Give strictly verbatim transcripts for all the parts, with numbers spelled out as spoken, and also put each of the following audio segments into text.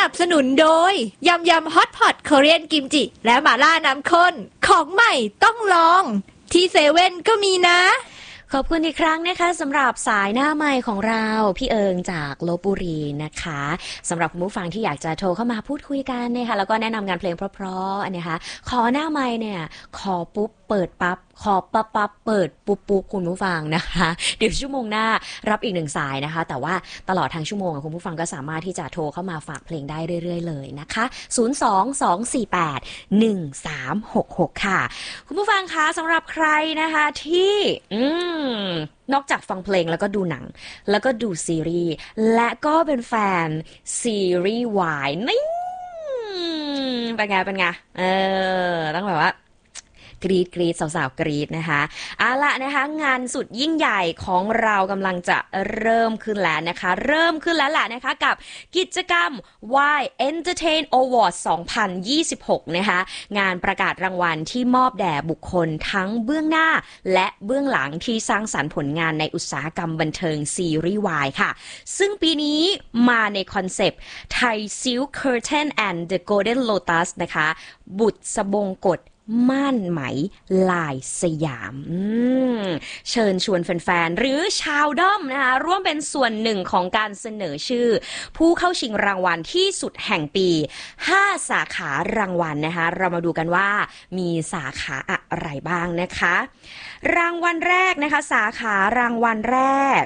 นับสนุนโดยยำยำฮอตพอตเกาหลีกิมจิและหม่าล่าน้ำข้นของใหม่ต้องลองที่เซเว่นก็มีนะขอบคุณอีกครั้งนะคะสำหรับสายหน้าไมค์ของเราพี่เอิงจากลพบุรีนะคะสำหรับคุณผู้ฟังที่อยากจะโทรเข้ามาพูดคุยกันนะคะแล้วก็แนะนำงานเพลงเพราะๆนะคะขอหน้าไมค์เนี่ยขอปุ๊บเปิดปั๊บขอปั๊บปั๊บเปิดปุ๊บปุ๊บคุณผู้ฟังนะคะเดี๋ยวชั่วโมงหน้ารับอีกหนึ่งสายนะคะแต่ว่าตลอดทั้งชั่วโมงคุณผู้ฟังก็สามารถที่จะโทรเข้ามาฝากเพลงได้เรื่อยๆเลยนะคะศูนย์ สอง สอง สี่ แปด หนึ่ง สาม หก หกค่ะคุณผู้ฟังคะสำหรับใครนะคะที่อืมนอกจากฟังเพลงแล้วก็ดูหนังแล้วก็ดูซีรีส์และก็เป็นแฟนซีรีส์วายนี่เป็นไงเป็นไงเออต้องแบบว่ากรีดกรีดสาวๆกรีดนะคะเอาละนะคะงานสุดยิ่งใหญ่ของเรากำลังจะเริ่มขึ้นแล้วนะคะเริ่มขึ้นแล้วแหละนะคะกับกิจกรรม วาย Entertain Awards สองพันยี่สิบหกนะคะงานประกาศรางวัลที่มอบแด่บุคคลทั้งเบื้องหน้าและเบื้องหลังที่สร้างสรรค์ผลงานในอุตสาหกรรมบันเทิงซีรีส์วายค่ะซึ่งปีนี้มาในคอนเซปต์ Thai Silk Curtain and the Golden Lotus นะคะบุษบงกฎม่านไหมลายสยามเชิญชวนแฟนๆหรือชาวด้อมนะคะร่วมเป็นส่วนหนึ่งของการเสนอชื่อผู้เข้าชิงรางวัลที่สุดแห่งปีห้าสาขารางวัลนะคะเรามาดูกันว่ามีสาขาอะไรบ้างนะคะรางวัลแรกนะคะสาขารางวัลแรก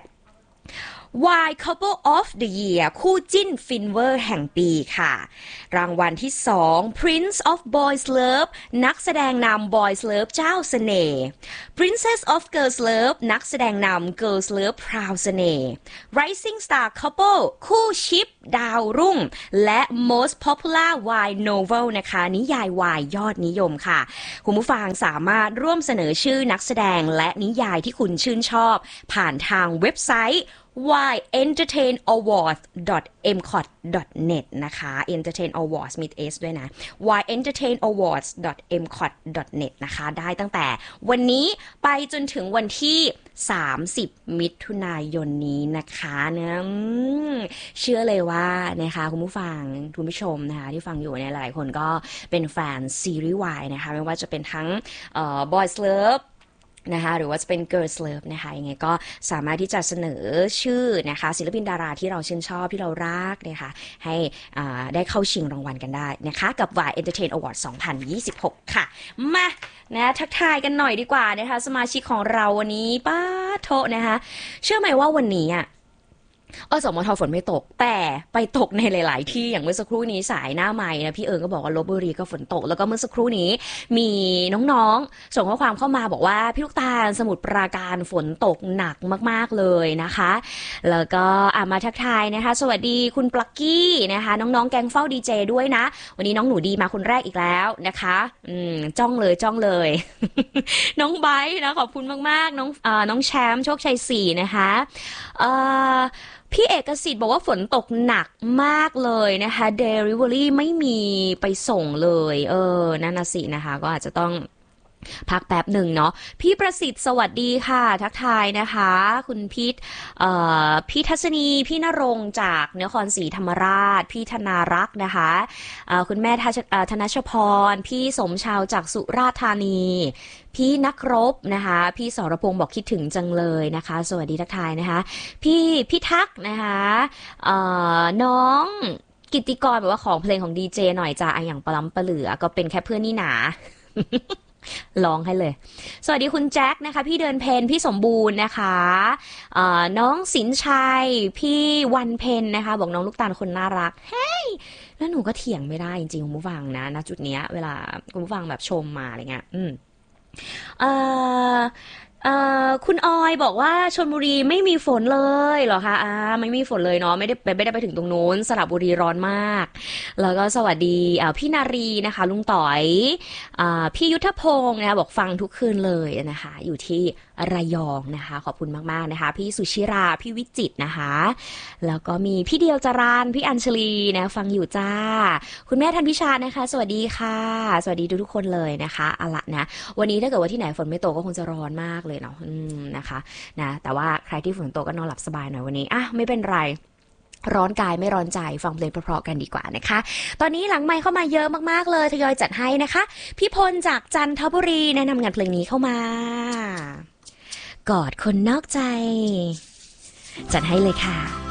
Y Couple of the Year คู่จิ้นฟินเวอร์แห่งปีค่ะรางวัลที่สอง Prince of Boys Love นักแสดงนำ Boys Love เจ้าเสน่ห์ Princess of Girls Love นักแสดงนำ Girls Love พราวเสน่ห์ Rising Star Couple คู่ชิปดาวรุ่งและ Most Popular Y Novel นะคะนิยายวายยอดนิยมค่ะคุณผู้ฟังสามารถร่วมเสนอชื่อนักแสดงและนิยายที่คุณชื่นชอบผ่านทางเว็บไซต์ วาย entertain awards ดอท เอ็ม คอท ดอท เน็ต นะคะ entertain awards มี s ด้วยนะ วาย entertain awards ดอท เอ็ม คอท ดอท เน็ต นะคะได้ตั้งแต่วันนี้ไปจนถึงวันที่สามสิบมิถุนายนนี้นะคะนะเชื่อเลยว่านะคะคุณผู้ฟังคุณผู้ชมนะคะที่ฟังอยู่เนี่ยหลายคนก็เป็นแฟนซีรีส์วายนะคะไม่ว่าจะเป็นทั้งเอ่อ Boys Loveนะคะหรือว่าจะเป็น Girls Love นะคะยังไงก็สามารถที่จะเสนอชื่อนะคะศิลปินดาราที่เราชื่นชอบที่เรารักนะคะให้อ่าได้เข้าชิงรางวัลกันได้นะคะกับ วาย Entertain Awards สองพันยี่สิบหกค่ะมานะทักทายกันหน่อยดีกว่านะคะสมาชิกของเราวันนี้ป้าโทนะคะเชื่อไหมว่าวันนี้อ่ะอสมทฝนไม่ตกแต่ไปตกในหลายๆที่อย่างเมื่อสักครู่นี้สายหน้าไมค์นะพี่เอิงก็บอกว่าลพบุรีก็ฝนตกแล้วก็เมื่อสักครู่นี้มีน้องๆส่งข้อความเข้ามาบอกว่าพี่ลูกตาลสมุทรปราการฝนตกหนักมากๆเลยนะคะแล้วก็อามาทักทายนะคะสวัสดีคุณปลั๊กกี้นะคะน้องๆแกงเฝ้าดีเจด้วยนะวันนี้น้องหนูดีมาคนแรกอีกแล้วนะคะอืมจ้องเลยจ้องเลย น้องไบร์ทนะขอบคุณมากๆน้องอ่าน้องแชมป์โชคชัยสี่นะคะเอ่อพี่เอกสิทธิ์บอกว่าฝนตกหนักมากเลยนะคะ Delivery ไม่มีไปส่งเลยเออนั่นน่ะสินะคะก็อาจจะต้องพักแป๊บหนึ่งเนาะพี่ประสิทธิ์สวัสดีค่ะทักทายนะคะคุณพีทเอ่อพี่ทัศนีพี่ณรงค์จากนครศรีธรรมราชพี่ธนารักษ์นะคะเอ่อคุณแม่ธนชพรพี่สมชาวจากสุราษฎร์ธานีพี่นักรบนะคะพี่สรพงศ์บอกคิดถึงจังเลยนะคะสวัสดีทักทายนะคะพี่พี่ทักนะคะเอ่อน้องกิตติกรบอกว่าของเพลงของดีเจหน่อยจ้าอย่างปลั๊มปะเหลือก็เป็นแค่เพื่อนนี่หนา ร้องให้เลยสวัสดีคุณแจ็คนะคะพี่เดินเพนพี่สมบูรณ์นะคะเอ่อน้องสินชัยพี่วันเพนนะคะบอกน้องลูกตาลคนน่ารักเฮ้ยแล้วหนูก็เถียงไม่ได้จริงๆคุณผู้ฟังนะณจุดเนี้ยเวลาคุณผู้ฟังแบบชมมาอะไรเงี้ยอืมเอ่อเอ่อคุณออยบอกว่าชลบุรีไม่มีฝนเลยเหรอคะอ่าไม่มีฝนเลยเนาะไม่ได้ไม่ได้ไปถึงตรงนู้นสระบุรีร้อนมากแล้วก็สวัสดีอ่าพี่นารีนะคะลุงต่อยอ่าพี่ยุทธพงศ์นะคะบอกฟังทุกคืนเลยนะคะอยู่ที่ระยองนะคะขอบคุณมากๆนะคะพี่สุชิราพี่วิจิตรนะคะแล้วก็มีพี่เดียวจรานพี่อัญชลีนะฟังอยู่จ้าคุณแม่ทันพิชานะคะสวัสดีค่ะสวัสดีทุกๆคนเลยนะคะเอาละนะวันนี้ถ้าเกิดว่าที่ไหนฝนไม่ตกก็คงจะร้อนมากเลยเนาะอืมนะคะนะแต่ว่าใครที่ฝนตกก็นอนหลับสบายหน่อยวันนี้อ่ะไม่เป็นไรร้อนกายไม่ร้อนใจฟังเพลงเพราะๆกันดีกว่านะคะตอนนี้หลังไมค์เข้ามาเยอะมากๆเลยทยอยจัดให้นะคะพี่พลจากจันทบุรีแนะนำงานเพลงนี้เข้ามากอดคนนอกใจจัดให้เลยค่ะ